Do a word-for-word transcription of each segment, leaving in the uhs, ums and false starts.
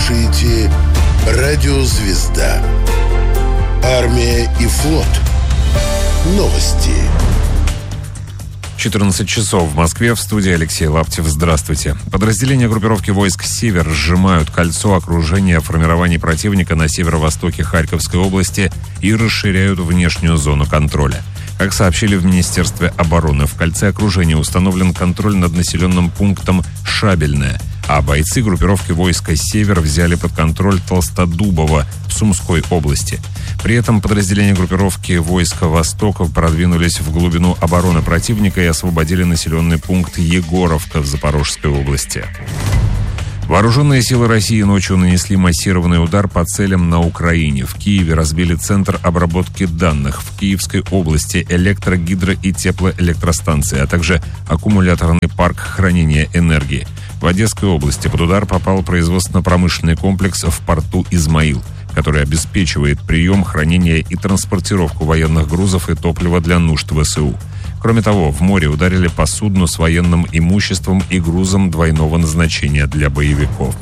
слушаете «Радио Звезда». Армия и флот. Новости. четырнадцать часов в Москве. В студии Алексей Лаптев. Здравствуйте. Подразделения группировки войск «Север» сжимают кольцо окружения формирований противника на северо-востоке Харьковской области и расширяют внешнюю зону контроля. Как сообщили в Министерстве обороны, в кольце окружения установлен контроль над населенным пунктом Шабельное, а бойцы группировки войска «Север» взяли под контроль Толстодубово в Сумской области. При этом подразделения группировки войска «Восток» продвинулись в глубину обороны противника и освободили населенный пункт Егоровка в Запорожской области. Вооруженные силы России ночью нанесли массированный удар по целям на Украине. В Киеве разбили центр обработки данных, в Киевской области электро-, гидро- и теплоэлектростанции, а также аккумуляторный парк хранения энергии. В Одесской области под удар попал производственно-промышленный комплекс в порту Измаил, который обеспечивает прием, хранение и транспортировку военных грузов и топлива для нужд ВСУ. Кроме того, в море ударили по судну с военным имуществом и грузом двойного назначения для боевиков.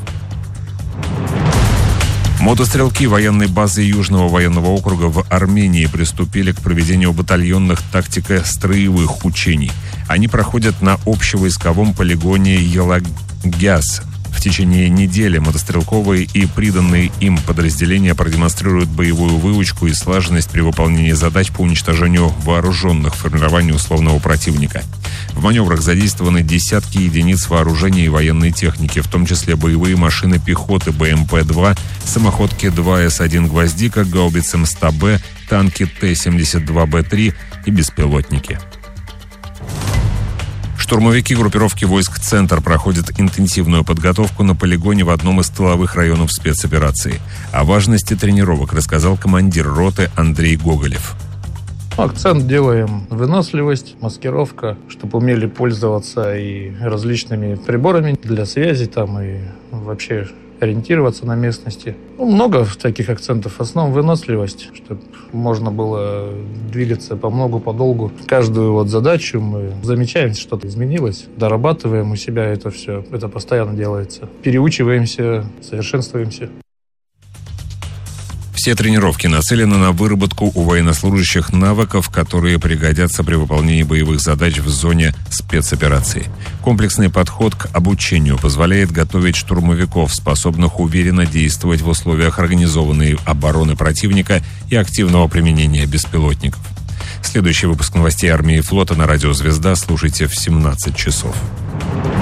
Мотострелки военной базы Южного военного округа в Армении приступили к проведению батальонных тактико-строевых учений. Они проходят на общевойсковом полигоне Елагяз. В течение недели мотострелковые и приданные им подразделения продемонстрируют боевую выучку и слаженность при выполнении задач по уничтожению вооруженных формирований условного противника. В маневрах задействованы десятки единиц вооружения и военной техники, в том числе боевые машины пехоты Бэ Эм Пэ два, самоходки два Эс один «Гвоздика», гаубицы М сто Бэ, танки Тэ семьдесят два Бэ три и беспилотники. Штурмовики группировки войск «Центр» проходят интенсивную подготовку на полигоне в одном из тыловых районов спецоперации. О важности тренировок рассказал командир роты Андрей Гоголев. Акцент делаем выносливость, маскировка, чтобы умели пользоваться и различными приборами для связи там и вообще ориентироваться на местности. Ну, много таких акцентов. В основном выносливость, чтобы можно было двигаться по многу, подолгу. Каждую вот задачу мы замечаем, что-то изменилось, дорабатываем у себя это все. Это постоянно делается. Переучиваемся, совершенствуемся. Все тренировки нацелены на выработку у военнослужащих навыков, которые пригодятся при выполнении боевых задач в зоне спецоперации. Комплексный подход к обучению позволяет готовить штурмовиков, способных уверенно действовать в условиях организованной обороны противника и активного применения беспилотников. Следующий выпуск новостей армии и флота на радио «Звезда» слушайте в семнадцать часов.